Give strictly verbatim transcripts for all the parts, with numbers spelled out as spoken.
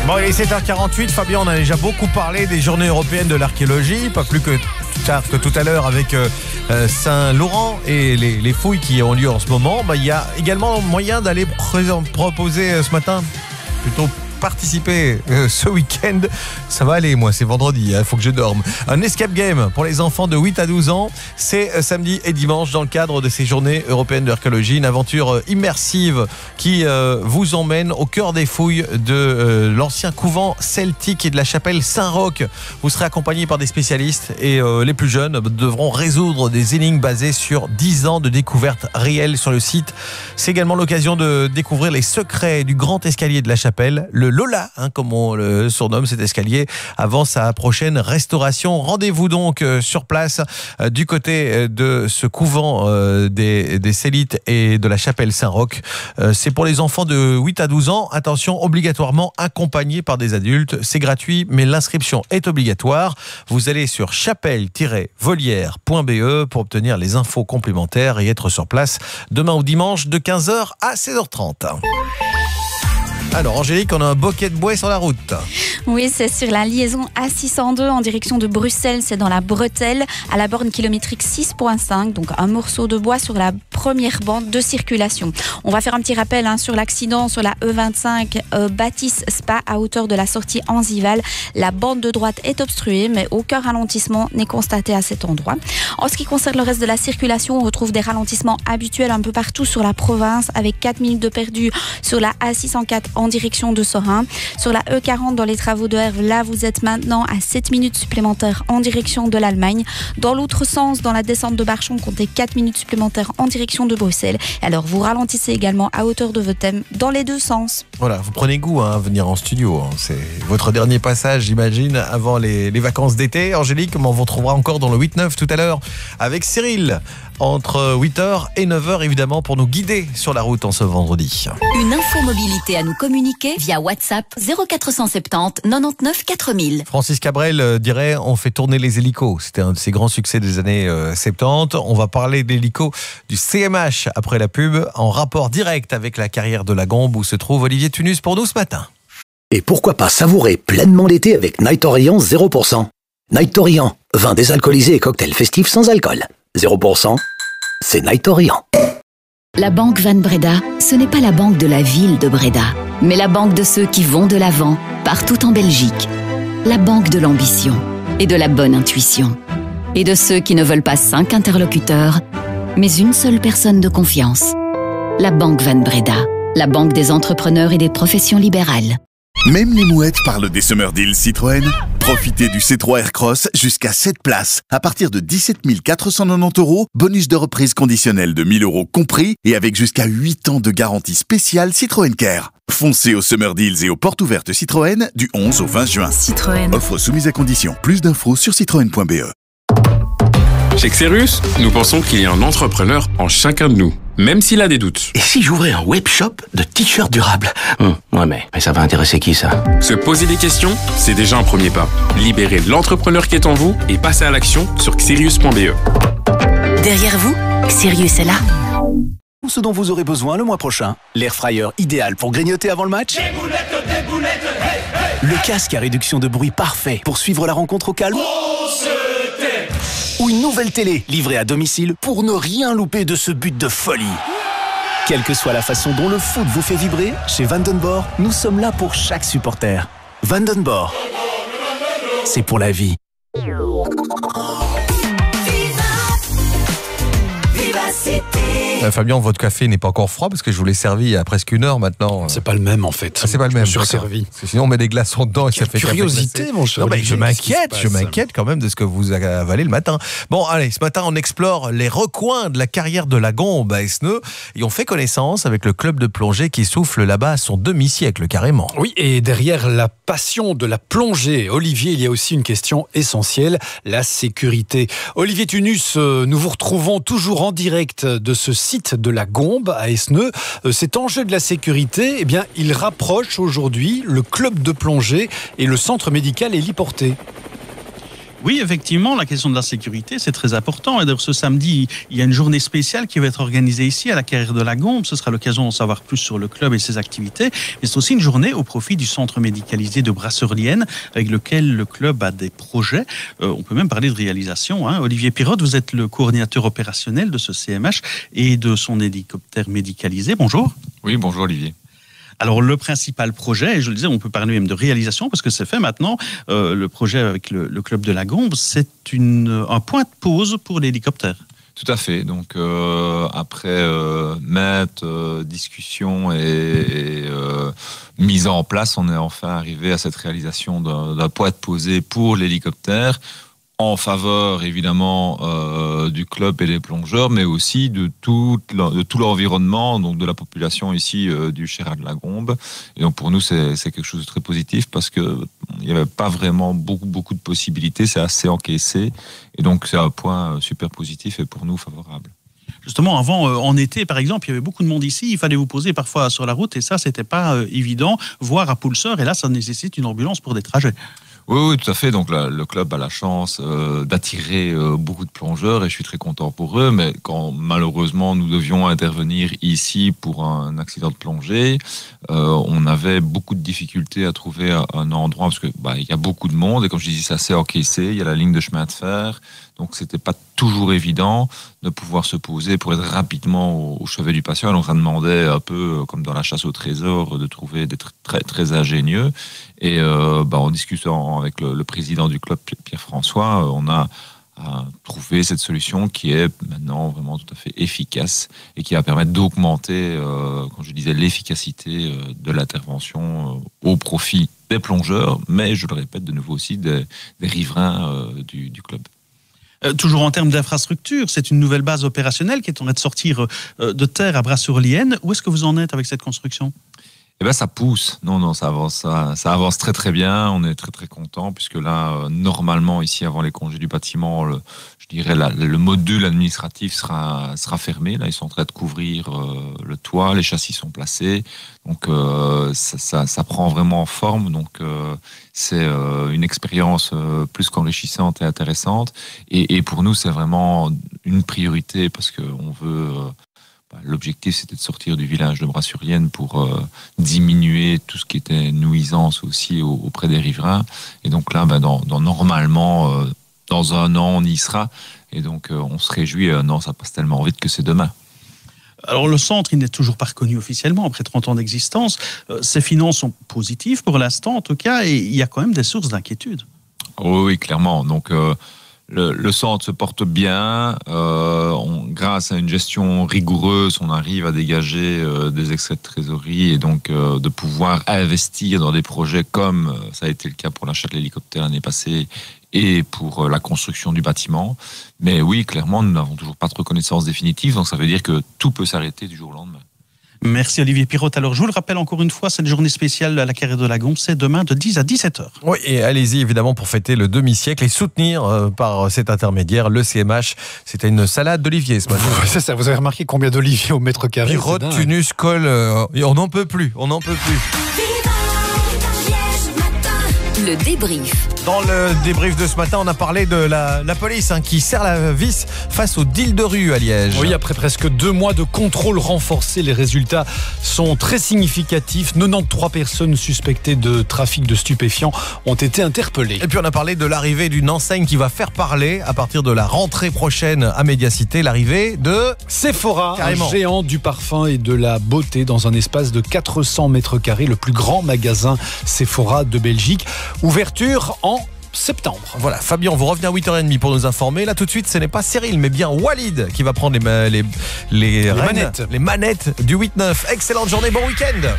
Bon, il est sept heures quarante-huit. Fabien, on a déjà beaucoup parlé des journées européennes de l'archéologie, pas plus que tard que tout à l'heure avec euh, Saint-Laurent et les, les fouilles qui ont lieu en ce moment. Bah, il y a également moyen d'aller pré- proposer euh, ce matin, plutôt participer euh, ce week-end. Ça va aller, moi, c'est vendredi, il hein, faut que je dorme. Un escape game pour les enfants de huit à douze ans. C'est euh, samedi et dimanche dans le cadre de ces journées européennes d'archéologie. Une aventure euh, immersive qui euh, vous emmène au cœur des fouilles de euh, l'ancien couvent celtique et de la chapelle Saint-Roch. Vous serez accompagné par des spécialistes et euh, les plus jeunes devront résoudre des énigmes basées sur dix ans de découvertes réelles sur le site. C'est également l'occasion de découvrir les secrets du grand escalier de la chapelle, le Lola, hein, comme on le surnomme cet escalier, avant sa prochaine restauration. Rendez-vous donc euh, sur place euh, du côté euh, de ce couvent euh, des, des Célites et de la chapelle Saint-Roch. Euh, c'est pour les enfants de huit à douze ans. Attention, obligatoirement accompagnés par des adultes. C'est gratuit, mais l'inscription est obligatoire. Vous allez sur chapelle tiret volière point b e pour obtenir les infos complémentaires et être sur place demain ou dimanche de quinze heures à seize heures trente. Alors Angélique, on a un bouquet de bois sur la route. Oui, c'est sur la liaison A six cent deux en direction de Bruxelles, c'est dans la Bretelle, à la borne kilométrique six virgule cinq, donc un morceau de bois sur la première bande de circulation. On va faire un petit rappel hein, sur l'accident sur la E vingt-cinq euh, Baptiste Spa à hauteur de la sortie Anzival. La bande de droite est obstruée, mais aucun ralentissement n'est constaté à cet endroit. En ce qui concerne le reste de la circulation, on retrouve des ralentissements habituels un peu partout sur la province, avec quatre minutes de perdu sur la A six cent quatre en direction de Sorin. Sur la E quarante dans les travaux de Herve, là vous êtes maintenant à sept minutes supplémentaires en direction de l'Allemagne. Dans l'autre sens, dans la descente de Barchon, comptez quatre minutes supplémentaires en direction de Bruxelles. Alors vous ralentissez également à hauteur de Vetem dans les deux sens. Voilà, vous prenez goût hein, à venir en studio. Hein. C'est votre dernier passage, j'imagine, avant les, les vacances d'été. Angélique, on vous retrouvera encore dans le huit neuf tout à l'heure avec Cyril, entre huit heures et neuf heures évidemment, pour nous guider sur la route en ce vendredi. Une info mobilité à nous communiquer via WhatsApp zéro quatre cent soixante-dix quatre-vingt-dix-neuf quatre mille. Francis Cabrel euh, dirait on fait tourner les hélicos. C'était un de ses grands succès des années euh, soixante-dix. On va parler d'hélicos du C M H après la pub, en rapport direct avec la carrière de la Gombe où se trouve Olivier Tunus pour nous ce matin. Et pourquoi pas savourer pleinement l'été avec Night Orient zéro pour cent. Night Orient, vin désalcoolisé et cocktail festif sans alcool. zéro pour cent, c'est Night Orient. La banque Van Breda, ce n'est pas la banque de la ville de Breda, mais la banque de ceux qui vont de l'avant, partout en Belgique. La banque de l'ambition et de la bonne intuition. Et de ceux qui ne veulent pas cinq interlocuteurs, mais une seule personne de confiance. La banque Van Breda, la banque des entrepreneurs et des professions libérales. Même les mouettes parlent des Summer Deals Citroën. Profitez du C trois Aircross jusqu'à sept places à partir de dix-sept mille quatre cent quatre-vingt-dix euros, bonus de reprise conditionnel de mille euros compris et avec jusqu'à huit ans de garantie spéciale Citroën Care. Foncez aux Summer Deals et aux portes ouvertes Citroën du onze au vingt juin. Citroën. Offre soumise à condition. Plus d'infos sur citroën point b e. Chez Xerius, nous pensons qu'il y a un entrepreneur en chacun de nous, même s'il a des doutes. Et si j'ouvrais un webshop de t-shirts durables? hum, Ouais, mais, mais ça va intéresser qui, ça? Se poser des questions, c'est déjà un premier pas. Libérez l'entrepreneur qui est en vous et passez à l'action sur xerius point b e. Derrière vous, Xerius est là. Ce dont vous aurez besoin le mois prochain. L'air fryer idéal pour grignoter avant le match. Des boulettes, des boulettes, hey, hey. Le casque à réduction de bruit parfait pour suivre la rencontre au calme. Ou une nouvelle télé livrée à domicile pour ne rien louper de ce but de folie. Quelle que soit la façon dont le foot vous fait vibrer, chez Vandenborg, nous sommes là pour chaque supporter. Vandenborg, c'est pour la vie. Euh, Fabien, votre café n'est pas encore froid parce que je vous l'ai servi il y a presque une heure maintenant. C'est pas le même en fait. Ah, c'est pas le même. Je me suis servi. Parce que sinon on met des glaçons dedans et ça fait curiosité, mon cher. Non, mais je m'inquiète, je passe. m'inquiète quand même de ce que vous avalez le matin. Bon, allez, ce matin on explore les recoins de la carrière de la Gombe à Esneux et on fait connaissance avec le club de plongée qui souffle là-bas à son demi-siècle carrément. Oui, et derrière la passion de la plongée, Olivier, il y a aussi une question essentielle, la sécurité. Olivier Tunus, nous vous retrouvons toujours en direct de ce site de la Gombe à Esneux. Cet enjeu de la sécurité, eh bien, il rapproche aujourd'hui le club de plongée et le centre médical héliporté. Oui, effectivement, la question de la sécurité, c'est très important. Et d'ailleurs, ce samedi, il y a une journée spéciale qui va être organisée ici, à la carrière de la Gombe. Ce sera l'occasion d'en savoir plus sur le club et ses activités. Mais c'est aussi une journée au profit du centre médicalisé de Brasserie-Lienne, avec lequel le club a des projets. Euh, on peut même parler de réalisation. Hein. Olivier Pirotte, vous êtes le coordinateur opérationnel de ce C M H et de son hélicoptère médicalisé. Bonjour. Oui, bonjour Olivier. Alors le principal projet, et je le disais, on peut parler même de réalisation parce que c'est fait maintenant, euh, le projet avec le, le club de la Gombe, c'est une, un point de pause pour l'hélicoptère. Tout à fait. Donc euh, après euh, maintes euh, discussions et, et euh, mise en place, on est enfin arrivé à cette réalisation d'un, d'un point de posé pour l'hélicoptère, en faveur évidemment euh, du club et des plongeurs, mais aussi de tout, de tout l'environnement, donc de la population ici euh, du Chérac-la-Gombe. Et donc pour nous c'est, c'est quelque chose de très positif parce que il n'y avait pas vraiment beaucoup beaucoup de possibilités, c'est assez encaissé, et donc c'est un point super positif et pour nous favorable. Justement, avant, euh, en été, par exemple, il y avait beaucoup de monde ici, il fallait vous poser parfois sur la route, et ça, c'était pas euh, évident, voire à Poulseur, et là, ça nécessite une ambulance pour des trajets. Oui, oui, tout à fait. Donc la, le club a la chance euh, d'attirer euh, beaucoup de plongeurs et je suis très content pour eux. Mais quand malheureusement nous devions intervenir ici pour un accident de plongée, euh, on avait beaucoup de difficultés à trouver un endroit parce que bah, il y a beaucoup de monde et comme je disais, c'est assez encaissé. Il y a la ligne de chemin de fer, donc c'était pas toujours évident de pouvoir se poser pour être rapidement au, au chevet du patient. Alors ça demandait un peu comme dans la chasse au trésor de trouver d'être très très ingénieux. Et euh, bah, en discutant avec le, le président du club, Pierre-François, on a, a trouvé cette solution qui est maintenant vraiment tout à fait efficace et qui va permettre d'augmenter, euh, comme je disais, l'efficacité euh, de l'intervention euh, au profit des plongeurs, mais je le répète de nouveau aussi des, des riverains euh, du, du club. Euh, toujours en termes d'infrastructure, c'est une nouvelle base opérationnelle qui est en train de sortir euh, de terre à Bras-sur-Lienne. Où est-ce que vous en êtes avec cette construction ? Eh ben ça pousse, non non ça avance, ça, ça avance très très bien. On est très très content puisque là euh, normalement ici avant les congés du bâtiment, le, je dirais la, le module administratif sera sera fermé. Là ils sont en train de couvrir euh, le toit, les châssis sont placés, donc euh, ça, ça ça prend vraiment forme. Donc euh, c'est euh, une expérience euh, plus qu'enrichissante et intéressante. Et, et pour nous c'est vraiment une priorité parce que on veut euh, l'objectif, c'était de sortir du village de Bras-sur-Lienne pour euh, diminuer tout ce qui était nuisance aussi au, auprès des riverains. Et donc là, ben, dans, dans, normalement, euh, dans un an, on y sera. Et donc, euh, on se réjouit. Euh, non, ça passe tellement vite que c'est demain. Alors, le centre, il n'est toujours pas reconnu officiellement après trente ans d'existence. Euh, ses finances sont positives pour l'instant, en tout cas, et il y a quand même des sources d'inquiétude. Oh, oui, clairement. Donc... Euh, Le, le centre se porte bien, euh, on, grâce à une gestion rigoureuse, on arrive à dégager euh, des excès de trésorerie et donc euh, de pouvoir investir dans des projets comme euh, ça a été le cas pour l'achat de l'hélicoptère l'année passée et pour euh, la construction du bâtiment. Mais oui, clairement, nous n'avons toujours pas de reconnaissance définitive, donc ça veut dire que tout peut s'arrêter du jour au lendemain. Merci Olivier Pirotte. Alors je vous le rappelle encore une fois, cette journée spéciale à la carrière de la Gombe, c'est demain de dix à dix-sept heures. Oui, et allez-y évidemment pour fêter le demi-siècle et soutenir euh, par cet intermédiaire le C M H. C'était une salade d'olivier ce matin. C'est ça, vous avez remarqué combien d'olivier au mètre carré? Pirotte, Tunus, Col, euh, et on n'en peut plus, on n'en peut plus. Le débrief. Dans le débrief de ce matin, on a parlé de la, la police hein, qui serre la vis face aux deals de rue à Liège. Oui, après presque deux mois de contrôle renforcé, les résultats sont très significatifs. quatre-vingt-treize personnes suspectées de trafic de stupéfiants ont été interpellées. Et puis on a parlé de l'arrivée d'une enseigne qui va faire parler à partir de la rentrée prochaine à Médiacité, l'arrivée de Sephora, Carrément. Un géant du parfum et de la beauté dans un espace de quatre cents mètres carrés, le plus grand magasin Sephora de Belgique. Ouverture en septembre. Voilà, Fabien, vous revenez à huit heures trente pour nous informer. Là, tout de suite, ce n'est pas Cyril, mais bien Walid qui va prendre les, les, les, les, rênes, manettes. les manettes du huit neuf. Excellente journée, bon week-end.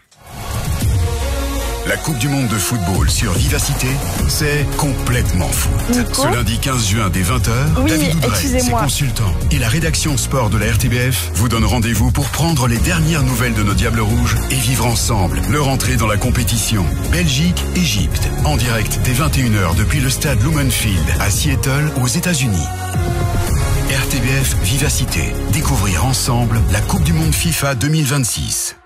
La Coupe du Monde de football sur Vivacité, c'est complètement foot. Nico Ce lundi quinze juin dès vingt heures, oui, David Oudray, ses consultants et la rédaction sport de la R T B F vous donnent rendez-vous pour prendre les dernières nouvelles de nos Diables Rouges et vivre ensemble leur entrée dans la compétition. Belgique-Égypte, en direct dès vingt et une heures depuis le stade Lumenfield à Seattle aux États-Unis. R T B F Vivacité, découvrir ensemble la Coupe du Monde FIFA deux mille vingt-six.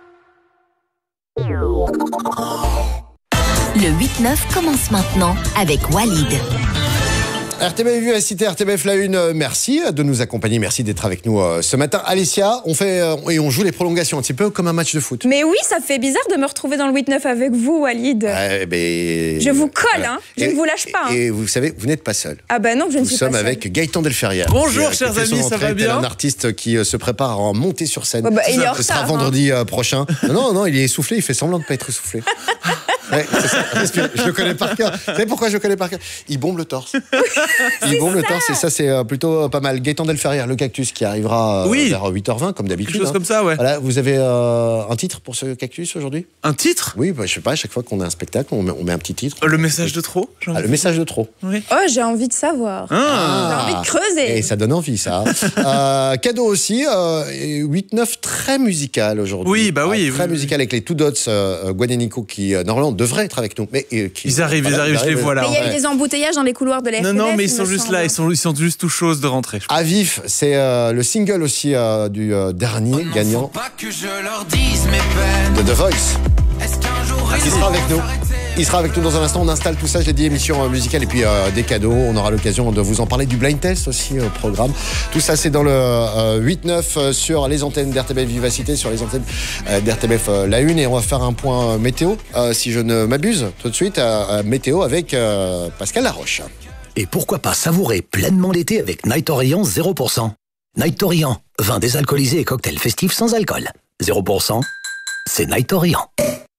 Le huit neuf commence maintenant avec Walid. R T B F Vivacité, R T B F La Une, merci de nous accompagner, merci d'être avec nous euh, ce matin. Alicia, on fait euh, et on joue les prolongations un petit peu comme un match de foot. Mais oui, ça fait bizarre de me retrouver dans le huit neuf avec vous, Walid. Ouais, ben, je vous colle, voilà. hein. Je et, ne vous lâche pas. Hein. Et vous savez, vous n'êtes pas seul. Ah ben non, je ne suis pas seul. Nous sommes avec Gaëtan Delferrière. Bonjour, qui, chers qui amis, ça va bien? un artiste qui euh, se prépare à en monter sur scène. Oh bah, il est en Ce sera retard, vendredi hein. euh, prochain. Non, non, il est essoufflé, il fait semblant de ne pas être essoufflé. Ouais, c'est ça. Je le connais par cœur. Vous savez pourquoi je le connais par cœur? Il bombe le torse. Il bombe le torse et ça c'est plutôt pas mal. Gaëtan Delferrière, le Cactus qui arrivera oui. vers huit heures vingt comme d'habitude. Quelque chose hein. comme ça, ouais. Voilà, vous avez euh, un titre pour ce Cactus aujourd'hui? Un titre? Oui, bah, je sais pas, à chaque fois qu'on a un spectacle, on met, on met un petit titre. Le message de trop ah, Le message de trop. Oui. Oh, j'ai envie de savoir. Ah. J'ai envie de creuser. Et ça donne envie, ça. euh, cadeau aussi, euh, huit neuf très musical aujourd'hui. Oui, bah oui. Ah, très oui, musical avec les Two Dots, euh, Gwen et Nico qui euh, normalement devraient être avec nous. Mais, euh, qui, ils arrivent, voilà, ils arrivent, je les vois là. Mais il y a eu des embouteillages dans les couloirs de la R T B F. Non, non, mais ils sont juste semble. là, ils sont, ils sont juste tout choses de rentrer. À vif, c'est euh, le single aussi euh, du euh, dernier oh gagnant pas que je leur dise mes peines. de The Voice. Ah, il sera avec nous. Il sera avec nous dans un instant. On installe tout ça, je l'ai dit, émission euh, musicale et puis euh, des cadeaux. On aura l'occasion de vous en parler, du blind test aussi au euh, programme. Tout ça, c'est dans le euh, huit neuf euh, sur les antennes d'R T B F Vivacité, sur les antennes euh, d'R T B F euh, La Une. Et on va faire un point euh, météo, euh, si je ne m'abuse, tout de suite, euh, météo avec euh, Pascal Laroche. Et pourquoi pas savourer pleinement l'été avec Night Orient zéro pour cent. Night Orient, vin désalcoolisé et cocktail festif sans alcool. zéro pour cent, c'est Night Orient.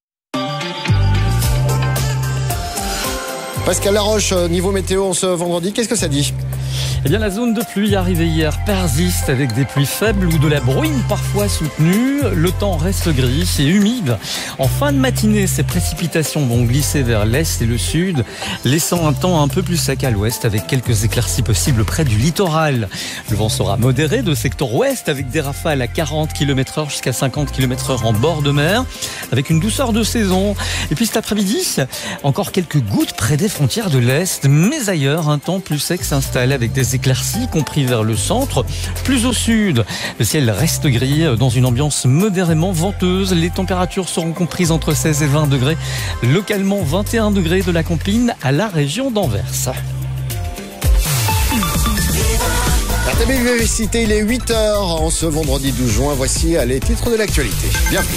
Pascal Laroche, niveau météo, ce vendredi, qu'est-ce que ça dit ? Eh bien, la zone de pluie arrivée hier persiste avec des pluies faibles ou de la bruine parfois soutenue. Le temps reste gris et humide. En fin de matinée, ces précipitations vont glisser vers l'est et le sud, laissant un temps un peu plus sec à l'ouest avec quelques éclaircies possibles près du littoral. Le vent sera modéré de secteur ouest avec des rafales à quarante kilomètres heure jusqu'à cinquante kilomètres heure en bord de mer, avec une douceur de saison. Et puis cet après-midi, encore quelques gouttes près des frontières de l'est, mais ailleurs, un temps plus sec s'installe avec des éclaircies, compris vers le centre. Plus au sud, le ciel reste gris dans une ambiance modérément venteuse. Les températures seront comprises entre seize et vingt degrés. Localement, vingt et un degrés de la Compline à la région d'Anvers. R T B Vivacité, il est huit heures en ce vendredi douze juin. Voici les titres de l'actualité. Bienvenue.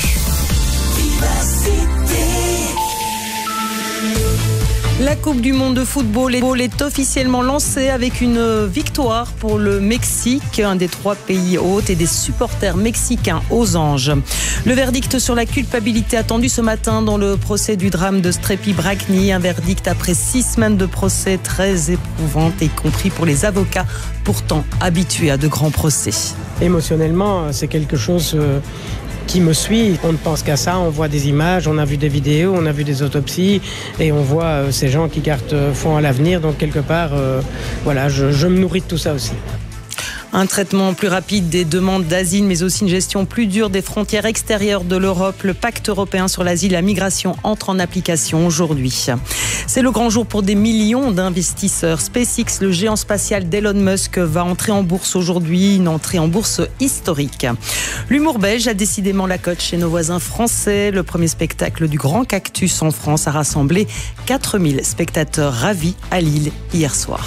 La Coupe du monde de football est officiellement lancée avec une victoire pour le Mexique, un des trois pays hôtes, et des supporters mexicains aux anges. Le verdict sur la culpabilité attendu ce matin dans le procès du drame de Strepy-Bracni, un verdict après six semaines de procès très éprouvant, y compris pour les avocats, pourtant habitués à de grands procès. Émotionnellement, c'est quelque chose qui me suit. On ne pense qu'à ça, on voit des images, on a vu des vidéos, on a vu des autopsies et on voit euh, ces gens qui gardent euh, foi en l'avenir. Donc quelque part, euh, voilà, je, je me nourris de tout ça aussi. Un traitement plus rapide des demandes d'asile, mais aussi une gestion plus dure des frontières extérieures de l'Europe. Le pacte européen sur l'asile et la migration entre en application aujourd'hui. C'est le grand jour pour des millions d'investisseurs. SpaceX, le géant spatial d'Elon Musk, va entrer en bourse aujourd'hui, une entrée en bourse historique. L'humour belge a décidément la cote chez nos voisins français. Le premier spectacle du Grand Cactus en France a rassemblé quatre mille spectateurs ravis à Lille hier soir.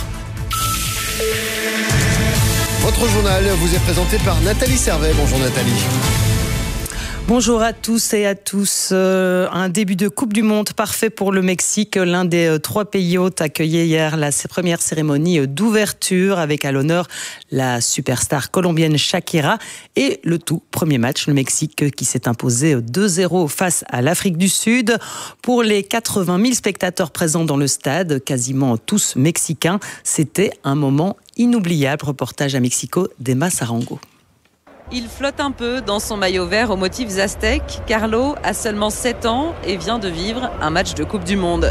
Votre journal vous est présenté par Nathalie Servet. Bonjour Nathalie. Bonjour à tous et à tous. Euh, un début de Coupe du Monde parfait pour le Mexique. L'un des euh, trois pays hôtes accueillait hier la première cérémonie euh, d'ouverture avec à l'honneur la superstar colombienne Shakira et le tout premier match, le Mexique euh, qui s'est imposé deux zéro face à l'Afrique du Sud. Pour les quatre-vingt mille spectateurs présents dans le stade, quasiment tous mexicains, c'était un moment inoubliable. Reportage à Mexico d'Emma Sarango. Il flotte un peu dans son maillot vert aux motifs aztèques. Carlo a seulement sept ans et vient de vivre un match de Coupe du Monde.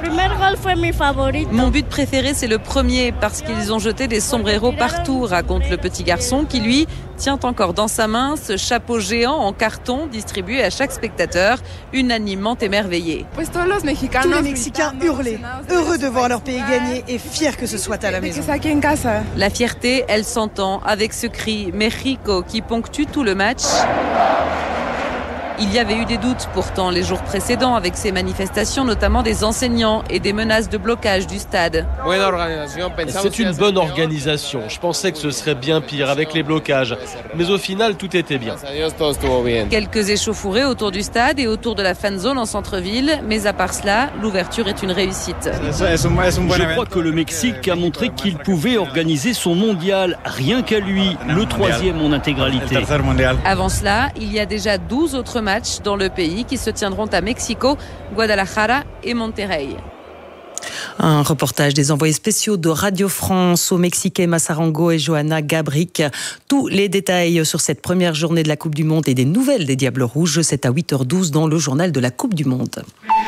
Mon but préféré, c'est le premier parce qu'ils ont jeté des sombreros partout, raconte le petit garçon qui, lui, tient encore dans sa main ce chapeau géant en carton distribué à chaque spectateur, unanimement émerveillé. Tous les Mexicains hurlaient, heureux de voir leur pays gagner et fiers que ce soit à la maison. La fierté, elle s'entend avec ce cri Mexico qui ponctue tout le match. Il y avait eu des doutes pourtant les jours précédents avec ces manifestations, notamment des enseignants et des menaces de blocage du stade. C'est une bonne organisation. Je pensais que ce serait bien pire avec les blocages. Mais au final, tout était bien. Quelques échauffourées autour du stade et autour de la fan zone en centre-ville. Mais à part cela, l'ouverture est une réussite. Je crois que le Mexique a montré qu'il pouvait organiser son mondial, rien qu'à lui, le troisième en intégralité. Avant cela, il y a déjà douze autres matchs dans le pays qui se tiendront à Mexico, Guadalajara et Monterrey. Un reportage des envoyés spéciaux de Radio France au Mexique, Emma Sarango et Johanna Gabric. Tous les détails sur cette première journée de la Coupe du Monde et des nouvelles des Diables Rouges, c'est à huit heures douze dans le journal de la Coupe du Monde.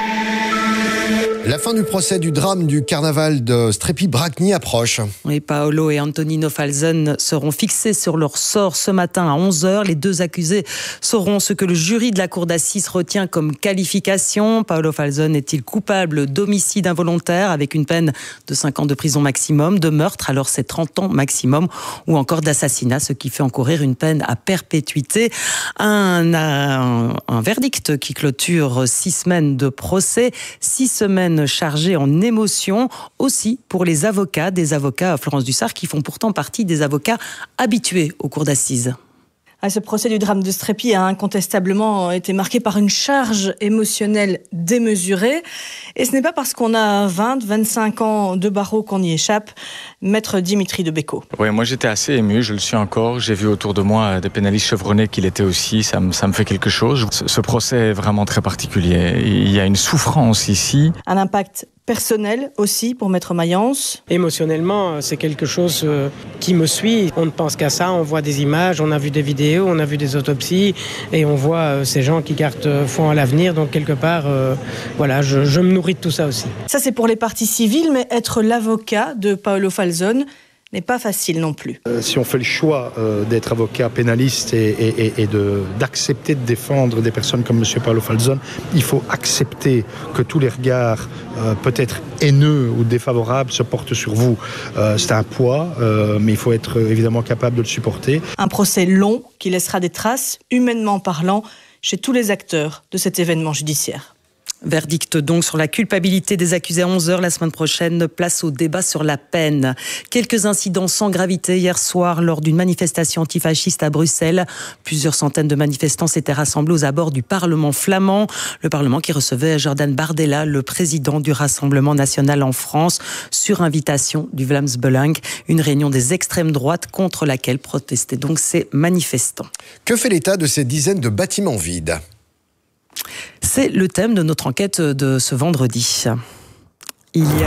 La fin du procès du drame du carnaval de Strepy-Bracni approche. Et Paolo et Antonino Falzon seront fixés sur leur sort ce matin à onze heures. Les deux accusés sauront ce que le jury de la cour d'assises retient comme qualification. Paolo Falzon est-il coupable d'homicide involontaire avec une peine de cinq ans de prison maximum, de meurtre, alors c'est trente ans maximum, ou encore d'assassinat, ce qui fait encourir une peine à perpétuité. Un, un, un verdict qui clôture six semaines de procès, six semaines chargées en émotion, aussi pour les avocats, des avocats, Florence Dussart, qui font pourtant partie des avocats habitués aux cours d'assises. Ce procès du drame de Strepy a incontestablement été marqué par une charge émotionnelle démesurée. Et ce n'est pas parce qu'on a vingt, vingt-cinq ans de barreau qu'on y échappe. Maître Dimitri de Becco. Oui, moi j'étais assez ému, je le suis encore. J'ai vu autour de moi des pénalistes chevronnés qui l'étaient aussi. Ça me, ça me fait quelque chose. Ce, ce procès est vraiment très particulier. Il y a une souffrance ici. Un impact personnel aussi pour Maître Mayence. Émotionnellement, c'est quelque chose qui me suit. On ne pense qu'à ça, on voit des images, on a vu des vidéos, on a vu des autopsies et on voit ces gens qui gardent foi en l'avenir. Donc quelque part, euh, voilà, je, je me nourris de tout ça aussi. Ça c'est pour les parties civiles, mais être l'avocat de Paolo Falzon n'est pas facile non plus. Euh, si on fait le choix euh, d'être avocat pénaliste et, et, et de, d'accepter de défendre des personnes comme M. Paolo Falzon, il faut accepter que tous les regards, euh, peut-être haineux ou défavorables, se portent sur vous. Euh, c'est un poids, euh, mais il faut être euh, évidemment capable de le supporter. Un procès long qui laissera des traces, humainement parlant, chez tous les acteurs de cet événement judiciaire. Verdict donc sur la culpabilité des accusés à onze heures la semaine prochaine. Place au débat sur la peine. Quelques incidents sans gravité hier soir lors d'une manifestation antifasciste à Bruxelles. Plusieurs centaines de manifestants s'étaient rassemblés aux abords du Parlement flamand. Le Parlement qui recevait Jordan Bardella, le président du Rassemblement national en France, sur invitation du Vlaams Belang. Une réunion des extrêmes droites contre laquelle protestaient donc ces manifestants. Que fait l'État de ces dizaines de bâtiments vides ? C'est le thème de notre enquête de ce vendredi. Il y a...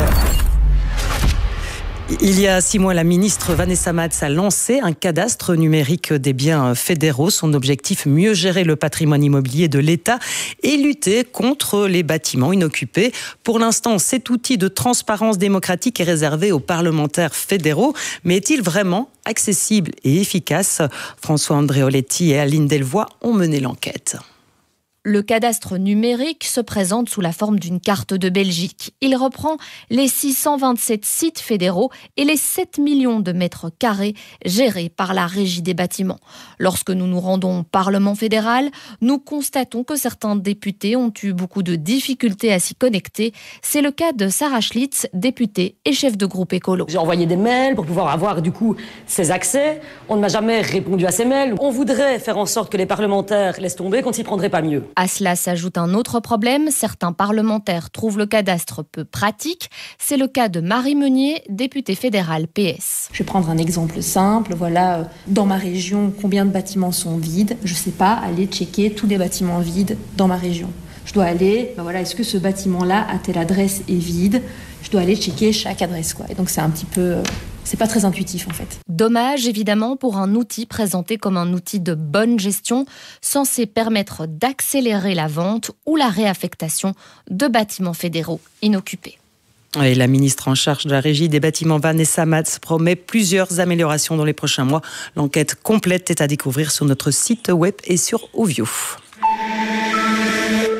Il y a six mois, la ministre Vanessa Matz a lancé un cadastre numérique des biens fédéraux. Son objectif, mieux gérer le patrimoine immobilier de l'État et lutter contre les bâtiments inoccupés. Pour l'instant, cet outil de transparence démocratique est réservé aux parlementaires fédéraux. Mais est-il vraiment accessible et efficace ? François Andréoletti et Aline Delvoye ont mené l'enquête. Le cadastre numérique se présente sous la forme d'une carte de Belgique. Il reprend les six cent vingt-sept sites fédéraux et les sept millions de mètres carrés gérés par la Régie des bâtiments. Lorsque nous nous rendons au Parlement fédéral, nous constatons que certains députés ont eu beaucoup de difficultés à s'y connecter. C'est le cas de Sarah Schlitz, députée et chef de groupe écolo. J'ai envoyé des mails pour pouvoir avoir du coup ces accès. On ne m'a jamais répondu à ces mails. On voudrait faire en sorte que les parlementaires laissent tomber, qu'on ne s'y prendrait pas mieux. À cela s'ajoute un autre problème. Certains parlementaires trouvent le cadastre peu pratique. C'est le cas de Marie Meunier, députée fédérale P S. Je vais prendre un exemple simple. Voilà, dans ma région, combien de bâtiments sont vides ? Je ne sais pas aller checker tous les bâtiments vides dans ma région. Je dois aller, ben voilà, est-ce que ce bâtiment-là, à telle adresse, est vide ? Je dois aller checker chaque adresse, quoi. Et donc c'est un petit peu... Euh, c'est pas très intuitif en fait. Dommage évidemment pour un outil présenté comme un outil de bonne gestion, censé permettre d'accélérer la vente ou la réaffectation de bâtiments fédéraux inoccupés. Et la ministre en charge de la Régie des bâtiments, Vanessa Matz, promet plusieurs améliorations dans les prochains mois. L'enquête complète est à découvrir sur notre site web et sur Ovio.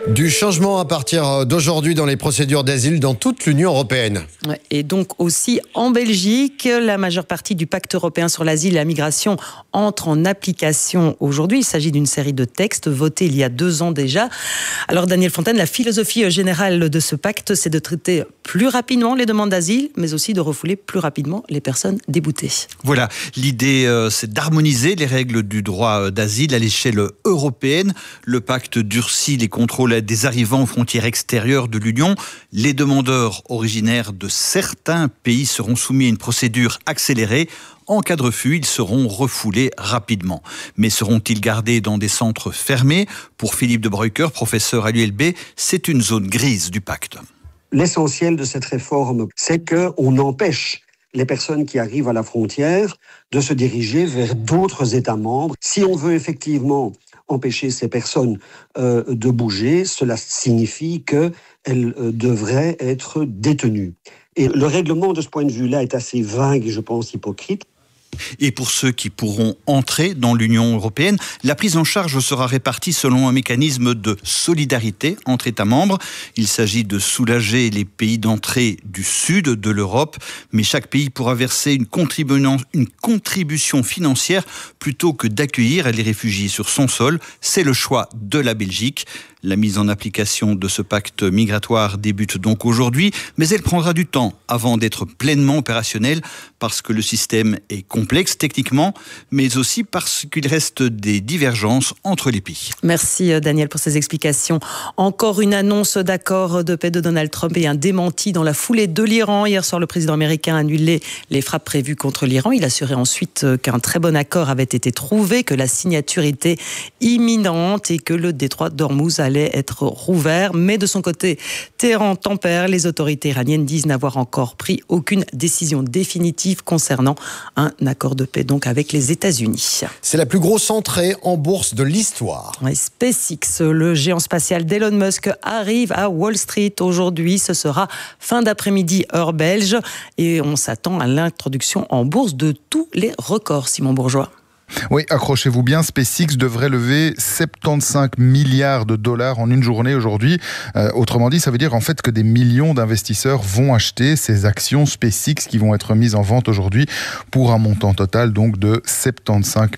Du changement à partir d'aujourd'hui dans les procédures d'asile dans toute l'Union européenne. Et donc aussi en Belgique, la majeure partie du pacte européen sur l'asile et la migration entre en application aujourd'hui. Il s'agit d'une série de textes votés il y a deux ans déjà. Alors Daniel Fontaine, la philosophie générale de ce pacte, c'est de traiter plus rapidement les demandes d'asile, mais aussi de refouler plus rapidement les personnes déboutées. Voilà, l'idée euh, c'est d'harmoniser les règles du droit d'asile à l'échelle européenne. Le pacte durcit les contrôles des arrivants aux frontières extérieures de l'Union. Les demandeurs originaires de certains pays seront soumis à une procédure accélérée. En cas de refus, ils seront refoulés rapidement. Mais seront-ils gardés dans des centres fermés ? Pour Philippe de Bruycker, professeur à l'U L B, c'est une zone grise du pacte. L'essentiel de cette réforme, c'est qu'on empêche les personnes qui arrivent à la frontière de se diriger vers d'autres États membres. Si on veut effectivement empêcher ces personnes euh, de bouger, cela signifie qu'elles euh, devraient être détenues. Et le règlement de ce point de vue-là est assez vague et je pense hypocrite. Et pour ceux qui pourront entrer dans l'Union européenne, la prise en charge sera répartie selon un mécanisme de solidarité entre États membres. Il s'agit de soulager les pays d'entrée du sud de l'Europe, mais chaque pays pourra verser une, contribu- une contribution financière plutôt que d'accueillir les réfugiés sur son sol. C'est le choix de la Belgique. La mise en application de ce pacte migratoire débute donc aujourd'hui, mais elle prendra du temps avant d'être pleinement opérationnelle parce que le système est complexe techniquement, mais aussi parce qu'il reste des divergences entre les pays. Merci Daniel pour ces explications. Encore une annonce d'accord de paix de Donald Trump et un démenti dans la foulée de l'Iran. Hier soir, le président américain a annulé les frappes prévues contre l'Iran. Il assurait ensuite qu'un très bon accord avait été trouvé, que la signature était imminente et que le détroit d'Ormuz allait être rouvert. Mais de son côté, Téhéran tempère. Les autorités iraniennes disent n'avoir encore pris aucune décision définitive concernant un accord de paix donc avec les États-Unis. C'est la plus grosse entrée en bourse de l'histoire. Ouais, SpaceX, le géant spatial d'Elon Musk, arrive à Wall Street aujourd'hui. Ce sera fin d'après-midi heure belge et on s'attend à l'introduction en bourse de tous les records. Simon Bourgeois. Oui, accrochez-vous bien, SpaceX devrait lever soixante-quinze milliards de dollars en une journée aujourd'hui. Euh, autrement dit, ça veut dire en fait que des millions d'investisseurs vont acheter ces actions SpaceX qui vont être mises en vente aujourd'hui pour un montant total donc de soixante-quinze